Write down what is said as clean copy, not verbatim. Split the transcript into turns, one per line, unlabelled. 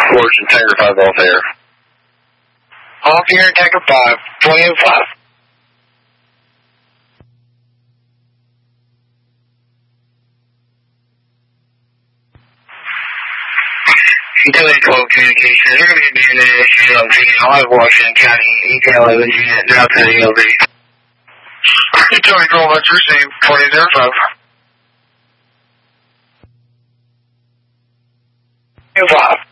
Fortune, Tiger 5 off air.
Off air, Tiger 5, 2005. Utility 12 communications. They're going to be doing an issue on I'll have Washington County, EK11 unit, now to the ELD. Utility 12, let's receive 2005. 5.